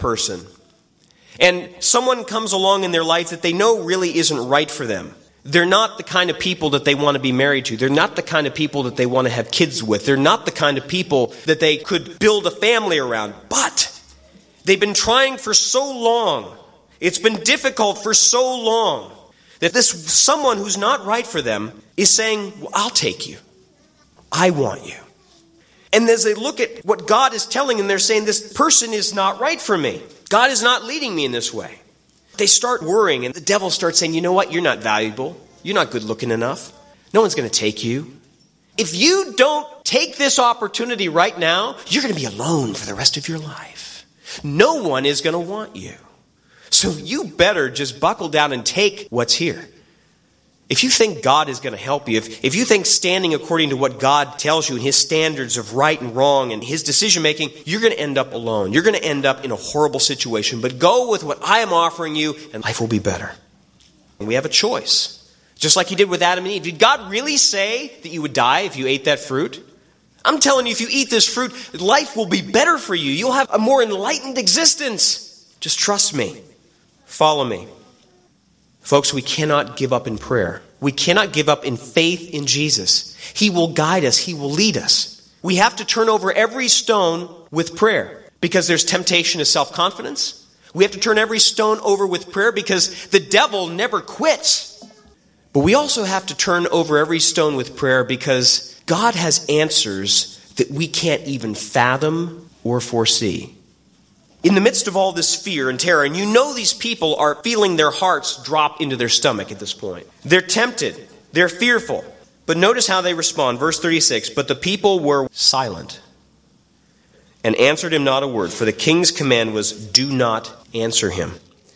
person, and someone comes along in their life that they know really isn't right for them. They're not the kind of people that they want to be married to. They're not the kind of people that they want to have kids with. They're not the kind of people that they could build a family around. But they've been trying for so long. It's been difficult for so long that this someone who's not right for them is saying, well, I'll take you. I want you. And as they look at what God is telling them, they're saying, this person is not right for me. God is not leading me in this way. They start worrying, and the devil starts saying, you know what? You're not valuable. You're not good looking enough. No one's going to take you. If you don't take this opportunity right now, you're going to be alone for the rest of your life. No one is going to want you. So you better just buckle down and take what's here. If you think God is going to help you, if you think standing according to what God tells you and his standards of right and wrong and his decision making, you're going to end up alone. You're going to end up in a horrible situation. But go with what I am offering you and life will be better. And we have a choice. Just like he did with Adam and Eve. Did God really say that you would die if you ate that fruit? I'm telling you, if you eat this fruit, life will be better for you. You'll have a more enlightened existence. Just trust me. Follow me. Folks, we cannot give up in prayer. We cannot give up in faith in Jesus. He will guide us. He will lead us. We have to turn over every stone with prayer because there's temptation to self-confidence. We have to turn every stone over with prayer because the devil never quits. But we also have to turn over every stone with prayer because God has answers that we can't even fathom or foresee. In the midst of all this fear and terror, and you know these people are feeling their hearts drop into their stomach at this point. They're tempted. They're fearful. But notice how they respond. Verse 36, but the people were silent and answered him not a word, for the king's command was, do not answer him.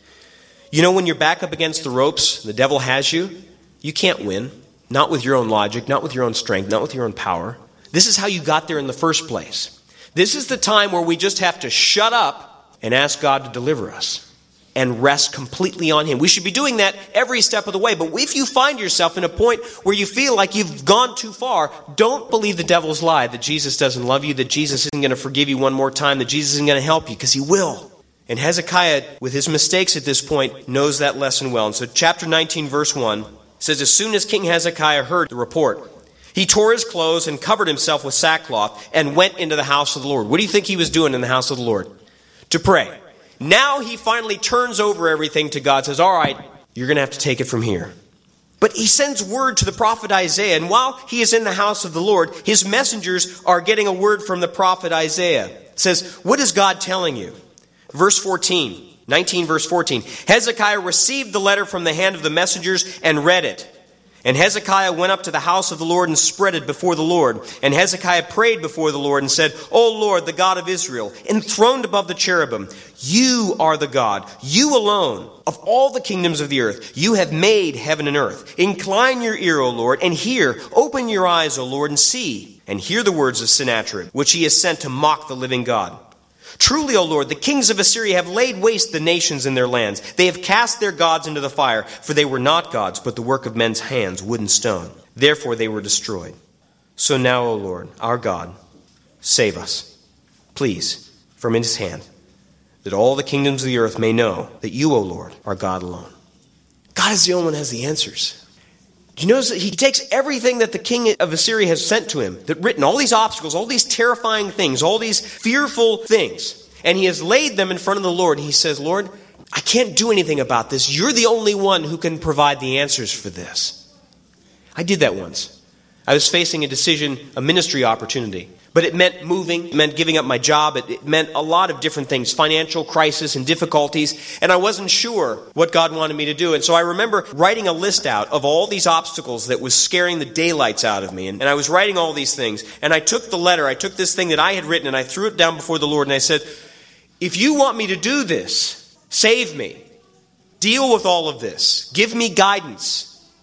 You know, when you're back up against the ropes, the devil has you, you can't win. Not with your own logic, not with your own strength, not with your own power. This is how you got there in the first place. This is the time where we just have to shut up and ask God to deliver us and rest completely on him. We should be doing that every step of the way. But if you find yourself in a point where you feel like you've gone too far, don't believe the devil's lie that Jesus doesn't love you, that Jesus isn't going to forgive you one more time, that Jesus isn't going to help you, because he will. And Hezekiah, with his mistakes at this point, knows that lesson well. And so chapter 19, verse 1 says, as soon as King Hezekiah heard the report, he tore his clothes and covered himself with sackcloth and went into the house of the Lord. What do you think he was doing in the house of the Lord? To pray. Now he finally turns over everything to God, says, all right, you're going to have to take it from here. But he sends word to the prophet Isaiah, and while he is in the house of the Lord, his messengers are getting a word from the prophet Isaiah. It says, what is God telling you? Verse 14, 19 verse 14. Hezekiah received the letter from the hand of the messengers and read it. And Hezekiah went up to the house of the Lord and spread it before the Lord. And Hezekiah prayed before the Lord and said, O Lord, the God of Israel, enthroned above the cherubim, you are the God, you alone, of all the kingdoms of the earth. You have made heaven and earth. Incline your ear, O Lord, and hear. Open your eyes, O Lord, and see. And hear the words of Sennacherib, which he has sent to mock the living God. Truly, O Lord, the kings of Assyria have laid waste the nations in their lands. They have cast their gods into the fire, for they were not gods, but the work of men's hands, wood and stone. Therefore they were destroyed. So now, O Lord, our God, save us, please, from his hand, that all the kingdoms of the earth may know that you, O Lord, are God alone. God is the only one who has the answers. Do you notice that he takes everything that the king of Assyria has sent to him, that written, all these obstacles, all these terrifying things, all these fearful things, and he has laid them in front of the Lord, and he says, Lord, I can't do anything about this. You're the only one who can provide the answers for this. I did that once. I was facing a decision, a ministry opportunity. But it meant moving, it meant giving up my job, it meant a lot of different things, financial crisis and difficulties, and I wasn't sure what God wanted me to do. And so I remember writing a list out of all these obstacles that was scaring the daylights out of me. And I was writing all these things, and I took the letter, I took this thing that I had written, and I threw it down before the Lord, and I said, if you want me to do this, save me. Deal with all of this. Give me guidance.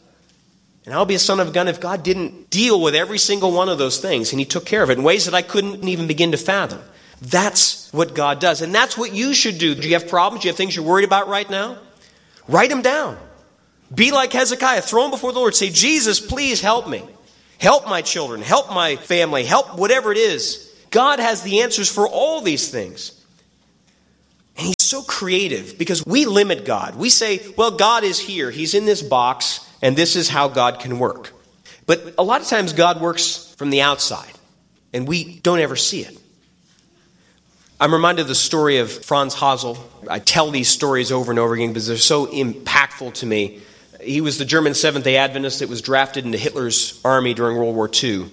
And I'll be a son of a gun if God didn't deal with every single one of those things, and he took care of it in ways that I couldn't even begin to fathom. That's what God does. And that's what you should do. Do you have problems? Do you have things you're worried about right now? Write them down. Be like Hezekiah. Throw them before the Lord. Say, Jesus, please help me. Help my children. Help my family. Help whatever it is. God has the answers for all these things. And he's so creative because we limit God. We say, well, God is here. He's in this box, and this is how God can work. But a lot of times God works from the outside, and we don't ever see it. I'm reminded of the story of Franz Hasel. I tell these stories over and over again because they're so impactful to me. He was the German Seventh-day Adventist that was drafted into Hitler's army during World War II.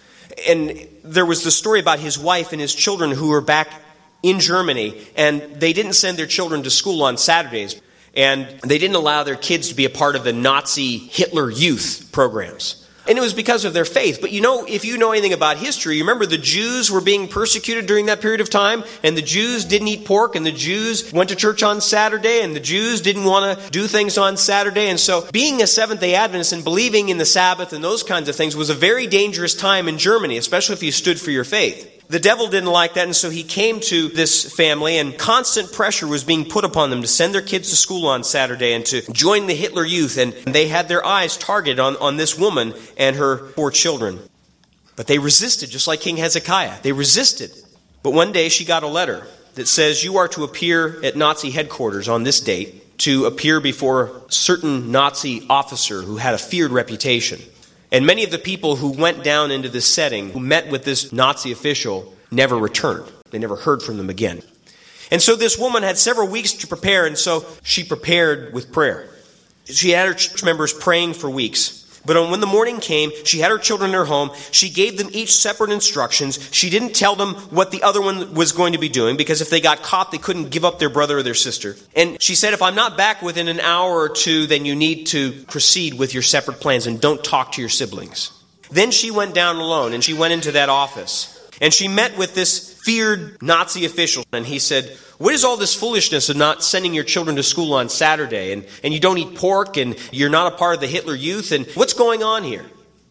And there was the story about his wife and his children who were back in Germany, and they didn't send their children to school on Saturdays, and they didn't allow their kids to be a part of the Nazi Hitler Youth programs. And it was because of their faith. But if you know anything about history, you remember the Jews were being persecuted during that period of time, and the Jews didn't eat pork, and the Jews went to church on Saturday, and the Jews didn't want to do things on Saturday. And so being a Seventh-day Adventist and believing in the Sabbath and those kinds of things was a very dangerous time in Germany, especially if you stood for your faith. The devil didn't like that, and so he came to this family, and constant pressure was being put upon them to send their kids to school on Saturday and to join the Hitler Youth, and they had their eyes targeted on this woman and her 4 children. But they resisted, just like King Hezekiah. They resisted. But one day she got a letter that says, you are to appear at Nazi headquarters on this date to appear before a certain Nazi officer who had a feared reputation. And many of the people who went down into this setting, who met with this Nazi official, never returned. They never heard from them again. And so this woman had several weeks to prepare, and so she prepared with prayer. She had her church members praying for weeks. But when the morning came, she had her children in her home. She gave them each separate instructions. She didn't tell them what the other one was going to be doing, because if they got caught, they couldn't give up their brother or their sister. And she said, if I'm not back within an hour or two, then you need to proceed with your separate plans and don't talk to your siblings. Then she went down alone, and she went into that office. And she met with this feared Nazi official, and he said, what is all this foolishness of not sending your children to school on Saturday, and you don't eat pork, and you're not a part of the Hitler Youth, and what's going on here?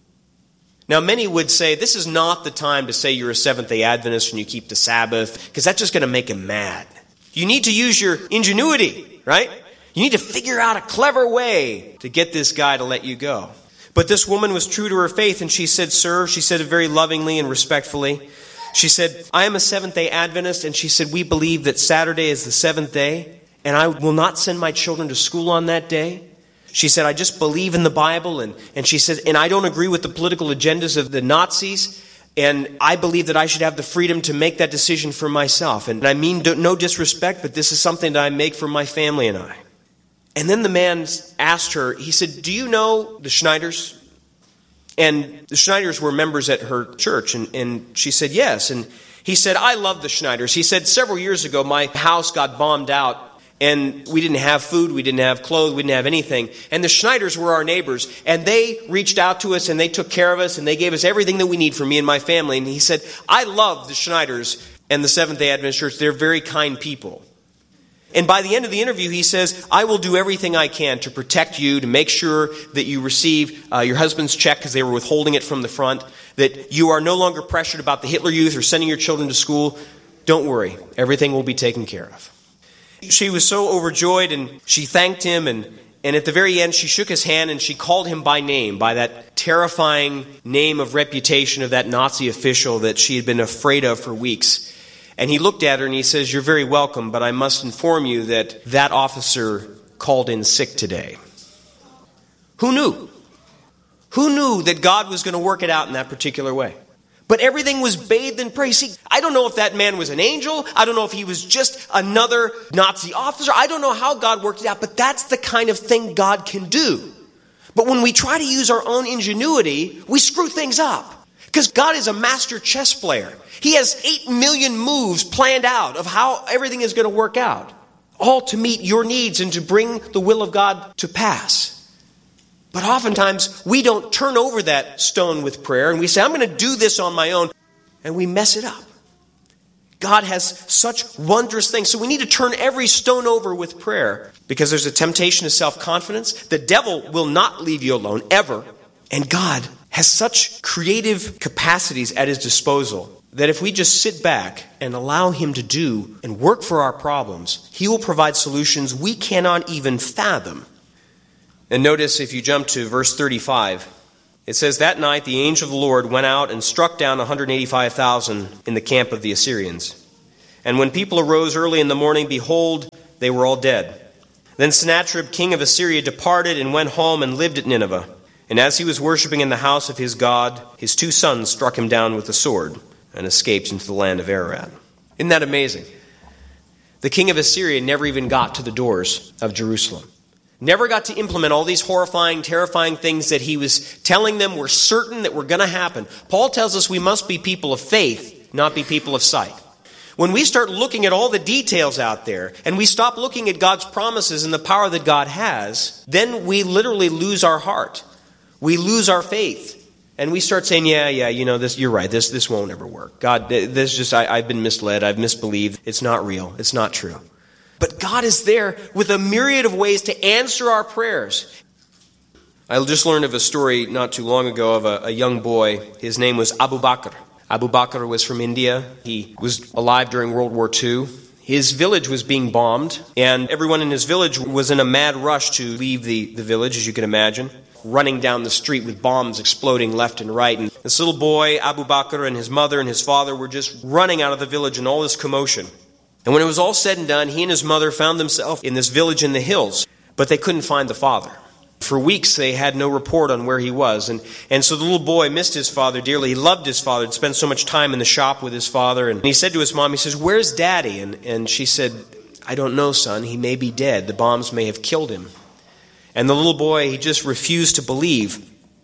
Now, many would say this is not the time to say you're a Seventh-day Adventist and you keep the Sabbath, because that's just going to make him mad. You need to use your ingenuity, right? You need to figure out a clever way to get this guy to let you go. But this woman was true to her faith, and she said, sir, she said it very lovingly and respectfully. She said, I am a Seventh-day Adventist, and she said, we believe that Saturday is the 7th day, and I will not send my children to school on that day. She said, I just believe in the Bible, and she said, and I don't agree with the political agendas of the Nazis, and I believe that I should have the freedom to make that decision for myself. And I mean no disrespect, but this is something that I make for my family and I. And then the man asked her, he said, do you know the Schneiders? And the Schneiders were members at her church, and she said, yes. And he said, I love the Schneiders. He said, several years ago, my house got bombed out, and we didn't have food, we didn't have clothes, we didn't have anything. And the Schneiders were our neighbors, and they reached out to us, and they took care of us, and they gave us everything that we need for me and my family. And he said, I love the Schneiders and the Seventh-day Adventist Church. They're very kind people. And by the end of the interview, he says, I will do everything I can to protect you, to make sure that you receive your husband's check, because they were withholding it from the front, that you are no longer pressured about the Hitler Youth or sending your children to school. Don't worry, everything will be taken care of. She was so overjoyed, and she thanked him, and at the very end, she shook his hand, and she called him by name, by that terrifying name of reputation of that Nazi official that she had been afraid of for weeks. And he looked at her and he says, you're very welcome, but I must inform you that that officer called in sick today. Who knew? Who knew that God was going to work it out in that particular way? But everything was bathed in praise. See, I don't know if that man was an angel. I don't know if he was just another Nazi officer. I don't know how God worked it out, but that's the kind of thing God can do. But when we try to use our own ingenuity, we screw things up. Because God is a master chess player. He has 8 million moves planned out of how everything is going to work out. All to meet your needs and to bring the will of God to pass. But oftentimes, we don't turn over that stone with prayer and we say, I'm going to do this on my own. And we mess it up. God has such wondrous things. So we need to turn every stone over with prayer. Because there's a temptation to self-confidence. The devil will not leave you alone, ever. And God has such creative capacities at his disposal that if we just sit back and allow him to do and work for our problems, he will provide solutions we cannot even fathom. And notice if you jump to verse 35, it says, that night the angel of the Lord went out and struck down 185,000 in the camp of the Assyrians. And when people arose early in the morning, behold, they were all dead. Then Sennacherib, king of Assyria, departed and went home and lived at Nineveh. And as he was worshipping in the house of his god, his 2 sons struck him down with the sword and escaped into the land of Ararat. Isn't that amazing? The king of Assyria never even got to the doors of Jerusalem. Never got to implement all these horrifying, terrifying things that he was telling them were certain that were going to happen. Paul tells us we must be people of faith, not be people of sight. When we start looking at all the details out there, and we stop looking at God's promises and the power that God has, then we literally lose our heart. We lose our faith. And we start saying, this, you're right, this won't ever work. God, I've been misled, I've misbelieved, it's not real, it's not true. But God is there with a myriad of ways to answer our prayers. I just learned of a story not too long ago of a young boy. His name was Abu Bakr. Abu Bakr was from India. He was alive during World War II. His village was being bombed, and everyone in his village was in a mad rush to leave the village, as you can imagine, running down the street with bombs exploding left and right. And this little boy, Abu Bakr, and his mother and his father were just running out of the village in all this commotion. And when it was all said and done, he and his mother found themselves in this village in the hills, but they couldn't find the father. For weeks, they had no report on where he was. And so the little boy missed his father dearly. He loved his father. He'd spent so much time in the shop with his father. And he said to his mom, he says, "Where's Daddy?" And she said, "I don't know, son. He may be dead. The bombs may have killed him." And the little boy, he just refused to believe.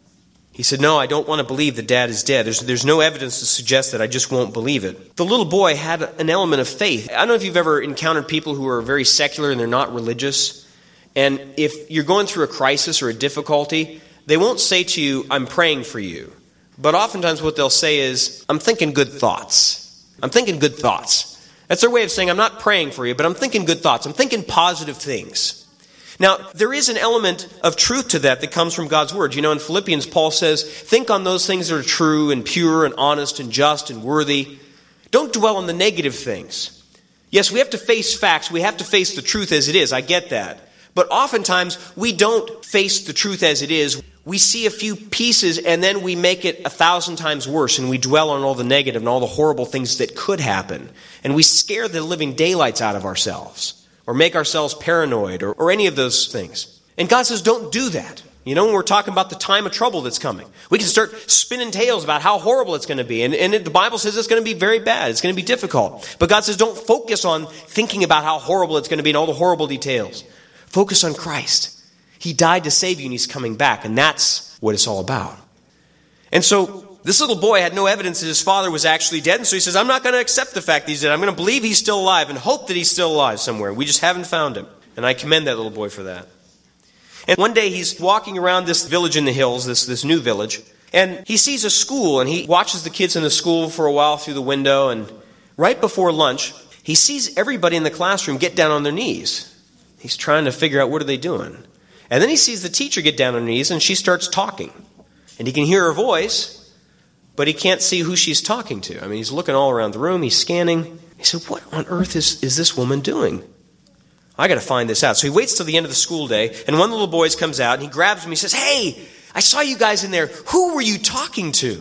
He said, "No, I don't want to believe that Dad is dead. There's no evidence to suggest that. I just won't believe it." The little boy had an element of faith. I don't know if you've ever encountered people who are very secular and they're not religious. And if you're going through a crisis or a difficulty, they won't say to you, "I'm praying for you." But oftentimes what they'll say is, "I'm thinking good thoughts. I'm thinking good thoughts." That's their way of saying, "I'm not praying for you, but I'm thinking good thoughts. I'm thinking positive things." Now, there is an element of truth to that comes from God's Word. You know, in Philippians, Paul says, "Think on those things that are true and pure and honest and just and worthy." Don't dwell on the negative things. Yes, we have to face facts. We have to face the truth as it is. I get that. But oftentimes, we don't face the truth as it is. We see a few pieces and then we make it 1,000 times worse, and we dwell on all the negative and all the horrible things that could happen. And we scare the living daylights out of ourselves, or make ourselves paranoid, or any of those things. And God says, don't do that. You know, when we're talking about the time of trouble that's coming, we can start spinning tales about how horrible it's going to be. And the Bible says it's going to be very bad. It's going to be difficult. But God says, don't focus on thinking about how horrible it's going to be and all the horrible details. Focus on Christ. He died to save you and He's coming back. And that's what it's all about. And so this little boy had no evidence that his father was actually dead. And so he says, I'm not going to accept the fact that he's dead. I'm going to believe he's still alive and hope that he's still alive somewhere. We just haven't found him. And I commend that little boy for that. And one day he's walking around this village in the hills, this new village. And he sees a school and he watches the kids in the school for a while through the window. And right before lunch, he sees everybody in the classroom get down on their knees. He's trying to figure out what are they doing. And then he sees the teacher get down on her knees and she starts talking. And he can hear her voice, but he can't see who she's talking to. I mean, he's looking all around the room, he's scanning. He said, what on earth is this woman doing? I got to find this out. So he waits till the end of the school day, and one of the little boys comes out and he grabs him. He says, hey, I saw you guys in there. Who were you talking to?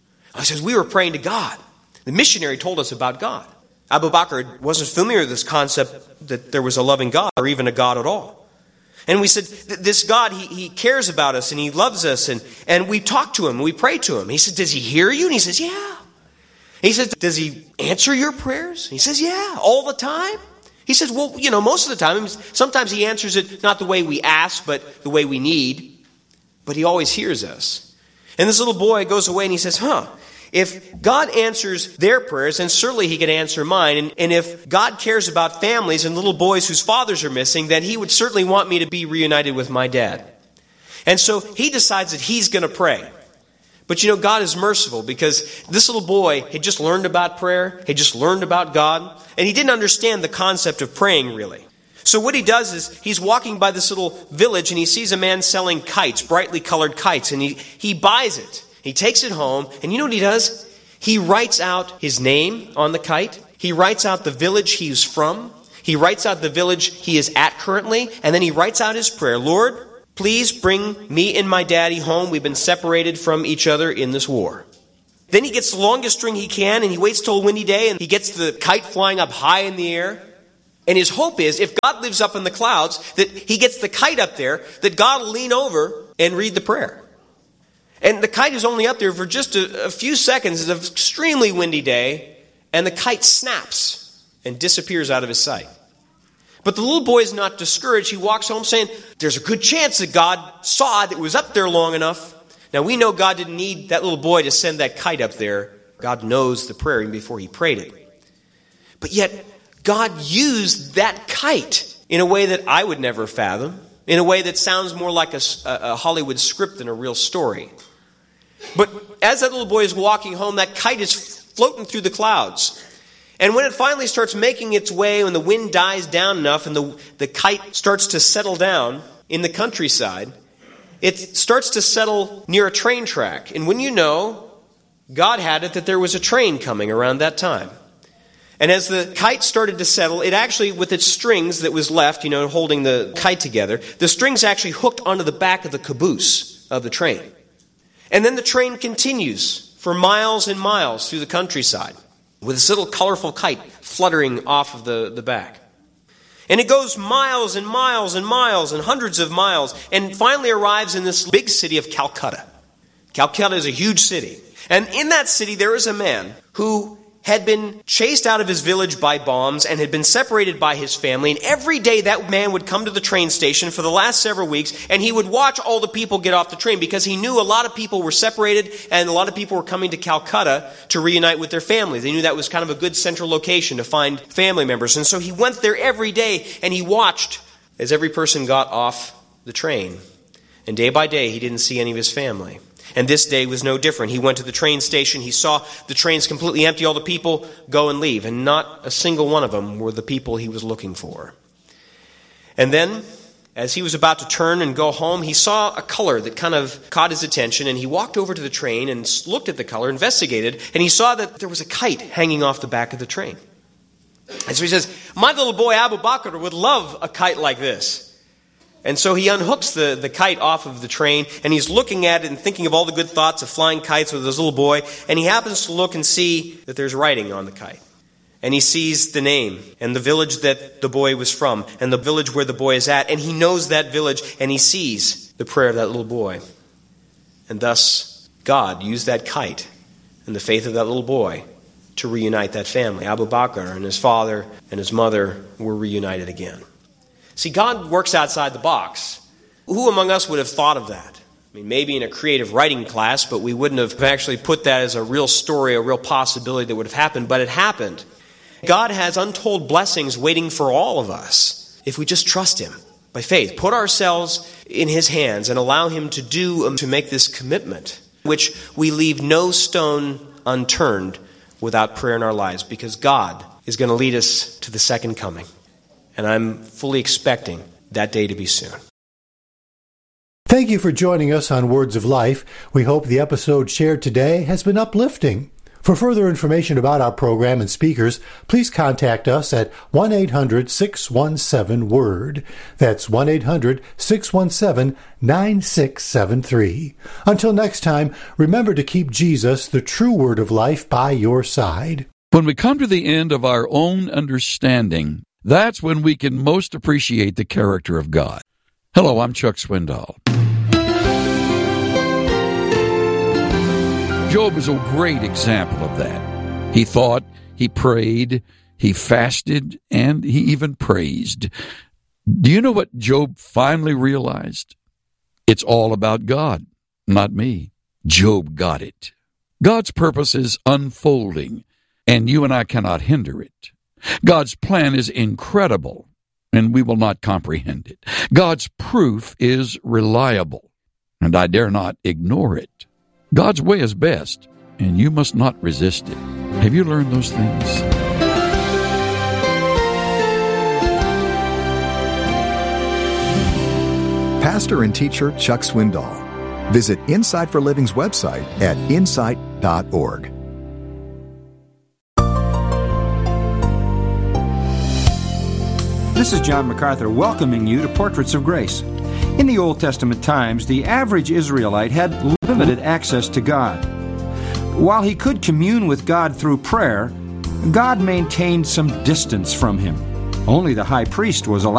I says, we were praying to God. The missionary told us about God. Abu Bakr wasn't familiar with this concept that there was a loving God or even a God at all. And we said, this God, he cares about us and He loves us. And we talk to Him, we pray to Him. He said, does He hear you? And he says, yeah. He says, does He answer your prayers? He says, yeah, all the time. He says, well, you know, most of the time, sometimes He answers it not the way we ask, but the way we need. But He always hears us. And this little boy goes away and he says, if God answers their prayers, then certainly He can answer mine. And if God cares about families and little boys whose fathers are missing, then He would certainly want me to be reunited with my dad. And so he decides that he's going to pray. But you know, God is merciful because this little boy had just learned about prayer, had just learned about God, and he didn't understand the concept of praying really. So what he does is he's walking by this little village and he sees a man selling kites, brightly colored kites, and he buys it. He takes it home, and you know what he does? He writes out his name on the kite. He writes out the village he's from. He writes out the village he is at currently, and then he writes out his prayer. Lord, please bring me and my daddy home. We've been separated from each other in this war. Then he gets the longest string he can, and he waits till a windy day, and he gets the kite flying up high in the air. And his hope is, if God lives up in the clouds, that he gets the kite up there, that God will lean over and read the prayer. And the kite is only up there for just a few seconds. It's an extremely windy day, and the kite snaps and disappears out of his sight. But the little boy is not discouraged. He walks home saying, there's a good chance that God saw that it was up there long enough. Now, we know God didn't need that little boy to send that kite up there. God knows the prayer even before he prayed it. But yet, God used that kite in a way that I would never fathom, in a way that sounds more like a Hollywood script than a real story. But as that little boy is walking home, that kite is floating through the clouds. And when it finally starts making its way, when the wind dies down enough and the kite starts to settle down in the countryside, it starts to settle near a train track. And when you know, God had it that there was a train coming around that time. And as the kite started to settle, it actually, with its strings that was left, holding the kite together, the strings actually hooked onto the back of the caboose of the train. And then the train continues for miles and miles through the countryside with this little colorful kite fluttering off of the back. And it goes miles and miles and miles and hundreds of miles and finally arrives in this big city of Calcutta. Calcutta is a huge city. And in that city there is a man who had been chased out of his village by bombs and had been separated by his family. And every day that man would come to the train station for the last several weeks and he would watch all the people get off the train because he knew a lot of people were separated and a lot of people were coming to Calcutta to reunite with their families. They knew that was kind of a good central location to find family members. And so he went there every day and he watched as every person got off the train. And day by day he didn't see any of his family. And this day was no different. He went to the train station. He saw the trains completely empty, all the people go and leave. And not a single one of them were the people he was looking for. And then, as he was about to turn and go home, he saw a color that kind of caught his attention. And he walked over to the train and looked at the color, investigated. And he saw that there was a kite hanging off the back of the train. And so he says, my little boy Abu Bakr would love a kite like this. And so he unhooks the kite off of the train, and he's looking at it and thinking of all the good thoughts of flying kites with his little boy, and he happens to look and see that there's writing on the kite. And he sees the name, and the village that the boy was from, and the village where the boy is at, and he knows that village, and he sees the prayer of that little boy. And thus, God used that kite and the faith of that little boy to reunite that family. Abu Bakr and his father and his mother were reunited again. See, God works outside the box. Who among us would have thought of that? I mean, maybe in a creative writing class, but we wouldn't have actually put that as a real story, a real possibility that would have happened, but it happened. God has untold blessings waiting for all of us if we just trust Him by faith. Put ourselves in His hands and allow Him to make this commitment, which we leave no stone unturned without prayer in our lives, because God is going to lead us to the second coming. And I'm fully expecting that day to be soon. Thank you for joining us on Words of Life. We hope the episode shared today has been uplifting. For further information about our program and speakers, please contact us at 1-800-617-WORD. That's 1-800-617-9673. Until next time, remember to keep Jesus, the true Word of Life, by your side. When we come to the end of our own understanding, that's when we can most appreciate the character of God. Hello, I'm Chuck Swindoll. Job is a great example of that. He thought, he prayed, he fasted, and he even praised. Do you know what Job finally realized? It's all about God, not me. Job got it. God's purpose is unfolding, and you and I cannot hinder it. God's plan is incredible, and we will not comprehend it. God's proof is reliable, and I dare not ignore it. God's way is best, and you must not resist it. Have you learned those things? Pastor and teacher Chuck Swindoll. Visit Insight for Living's website at insight.org. This is John MacArthur welcoming you to Portraits of Grace. In the Old Testament times, the average Israelite had limited access to God. While he could commune with God through prayer, God maintained some distance from him. Only the high priest was allowed